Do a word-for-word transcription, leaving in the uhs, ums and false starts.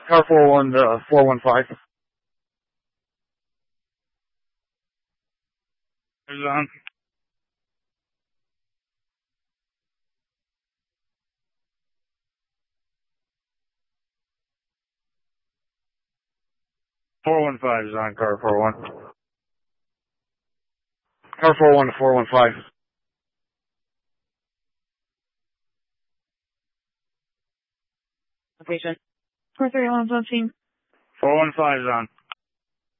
Car four one, uh, four one five. Is on. four one five is on car four one. Car four one to four one five. Location. four three one one. four one five is on.